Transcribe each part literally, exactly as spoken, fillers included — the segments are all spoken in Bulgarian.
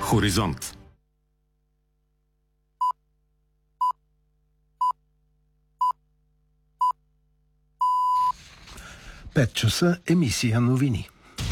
Хоризонт. пет часа, емисия новини.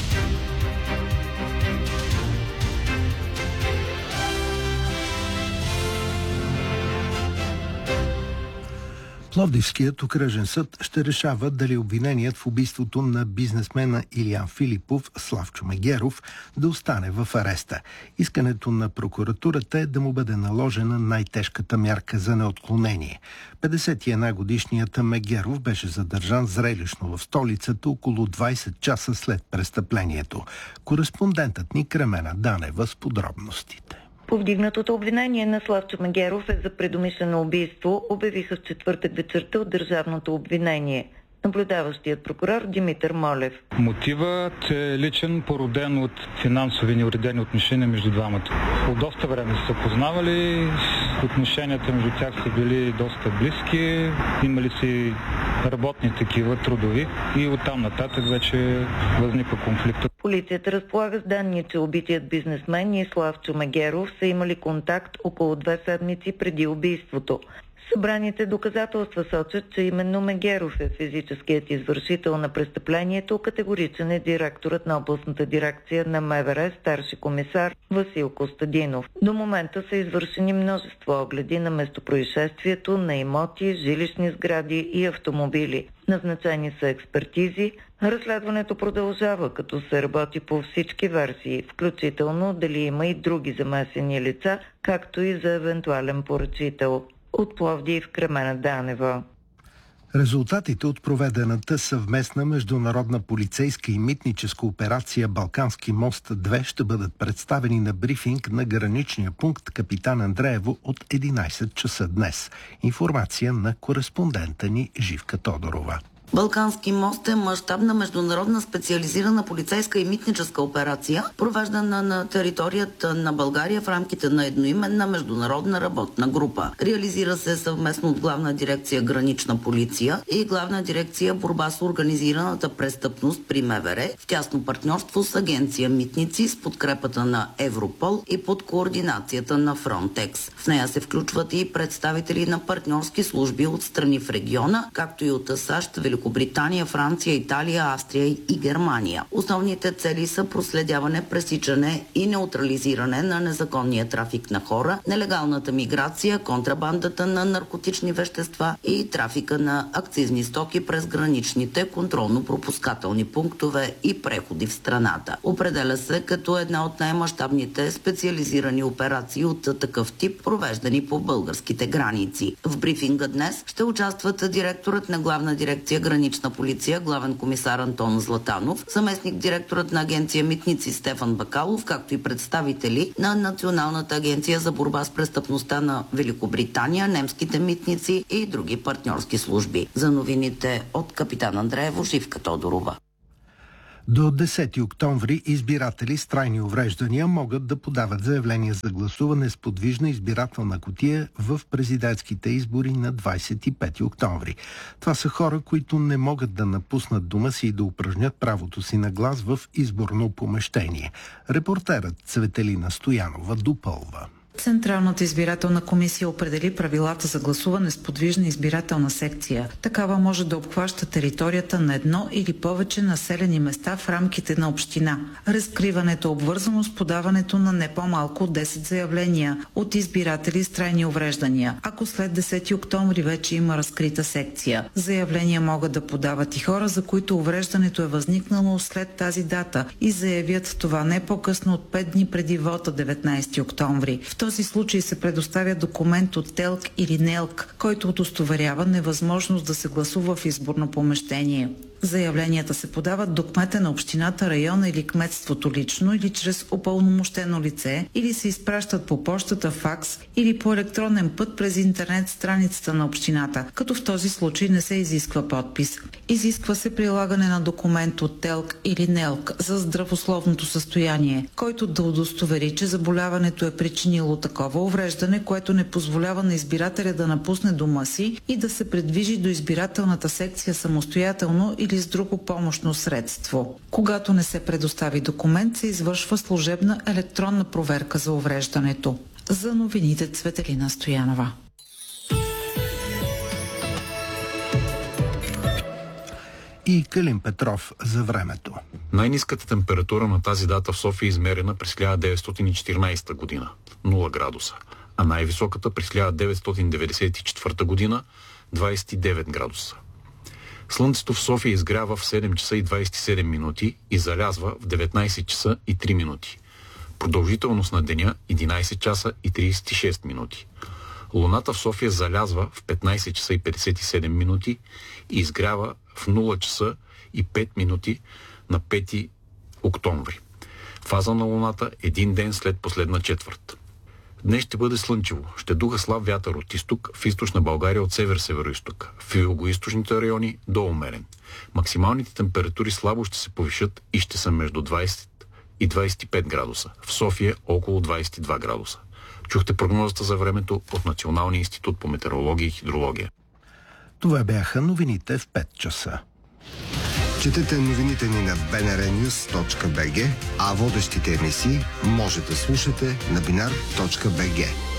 Пловдивският окръжен съд ще решава дали обвиненият в убийството на бизнесмена Илиян Филипов, Славчо Мегеров, да остане в ареста. Искането на прокуратурата е да му бъде наложена най-тежката мярка за неотклонение. петдесет и една годишният Мегеров беше задържан зрелищно в столицата около двайсет часа след престъплението. Кореспондентът ни Кремена Данева с подробностите. Повдигнатото обвинение на Славчо Мегеров е за предумишлено убийство, обявиха в четвъртък вечерта от държавното обвинение. Наблюдаващият прокурор Димитър Молев. Мотивът е личен, породен от финансови неуредени отношения между двамата. От доста време са се познавали, отношенията между тях са били доста близки, имали си работни такива, трудови, и оттам нататък вече възниква конфликта. Полицията разполага с данни, че убитият бизнесмен и Славчо Мегеров са имали контакт около две седмици преди убийството. Събраните доказателства сочат, че именно Мегеров е физическият извършител на престъплението, категоричен е директорът на областната дирекция на МВР, старши комисар Васил Костадинов. До момента са извършени множество огледи на местопроизшествието, на имоти, жилищни сгради и автомобили. Назначени са експертизи. Разследването продължава, като се работи по всички версии, включително дали има и други замесени лица, както и за евентуален поръчител. От Пловдив, Кремена Данева. Резултатите от проведената съвместна международна полицейска и митническа операция Балкански мост-две ще бъдат представени на брифинг на граничния пункт Капитан Андреево от единайсет часа днес. Информация на кореспондента ни Живка Тодорова. Балкански мост е мащабна международна специализирана полицейска и митническа операция, провеждана на територията на България в рамките на едноименна международна работна група. Реализира се съвместно от Главна дирекция Гранична полиция и Главна дирекция Борба с организираната престъпност при МВР в тясно партньорство с Агенция Митници с подкрепата на Европол и под координацията на Фронтекс. В нея се включват и представители на партньорски служби от страни в региона, както и от САЩ, Великобритания, Франция, Италия, Австрия и Германия. Основните цели са проследяване, пресичане и неутрализиране на незаконния трафик на хора, нелегалната миграция, контрабандата на наркотични вещества и трафика на акцизни стоки през граничните контролно-пропускателни пунктове и преходи в страната. Определя се като една от най-мащабните специализирани операции от такъв тип, провеждани по българските граници. В брифинга днес ще участват директорът на Главна дирекция Гранична полиция, главен комисар Антон Златанов, заместник директорът на Агенция Митници Стефан Бакалов, както и представители на Националната агенция за борба с престъпността на Великобритания, немските митници и други партньорски служби. За новините от Капитан Андреево, Живка Тодорова. До десети октомври избиратели с трайни увреждания могат да подават заявления за гласуване с подвижна избирателна кутия в президентските избори на двайсет и пети октомври. Това са хора, които не могат да напуснат дома си и да упражнят правото си на глас в изборно помещение. Репортерът Цветелина Стоянова допълва. Централната избирателна комисия определи правилата за гласуване с подвижна избирателна секция. Такава може да обхваща територията на едно или повече населени места в рамките на община. Разкриването е обвързано с подаването на не по-малко от десет заявления от избиратели с трайни увреждания. Ако след десети октомври вече има разкрита секция, заявления могат да подават и хора, за които увреждането е възникнало след тази дата и заявят това не по-късно от пет дни преди вота деветнайсети октомври. В този случай се предоставя документ от ТЕЛК или НЕЛК, който удостоверява невъзможност да се гласува в изборно помещение. Заявленията се подават до кмета на общината, района или кметството лично или чрез упълномощено лице, или се изпращат по пощата, факс или по електронен път през интернет страницата на общината, като в този случай не се изисква подпис. Изисква се прилагане на документ от ТЕЛК или НЕЛК за здравословното състояние, който да удостовери, че заболяването е причинило такова увреждане, което не позволява на избирателя да напусне дома си и да се придвижи до избирателната секция самостоятелно или или с друго помощно средство. Когато не се предостави документ, се извършва служебна електронна проверка за увреждането. За новините Цветелина Стоянова. И Калин Петров за времето. Най-ниската температура на тази дата в София е измерена през хиляда деветстотин и четиринадесета година – нула градуса, а най-високата през хиляда деветстотин деветдесет и четвърта година – двадесет и девет градуса. Слънцето в София изгрява в седем часа и двадесет и седем минути и залязва в деветнадесет часа и три минути. Продължителност на деня – единадесет часа и тридесет и шест минути. Луната в София залязва в петнадесет часа и петдесет и седем минути и изгрява в нула часа и пет минути на пети октомври. Фаза на Луната един ден след последна четвърт. Днес ще бъде слънчево. Ще духа слаб вятър от изток, в източна България от север-североизток, в югоизточните райони до умерен. Максималните температури слабо ще се повишат и ще са между двадесет и двадесет и пет градуса. В София около двадесет и два градуса. Чухте прогнозата за времето от Националния институт по метеорология и хидрология. Това бяха новините в пет часа. Четете новините ни на би ен ар нюз точка би джи, а водещите емисии може да слушате на бинар точка би джи.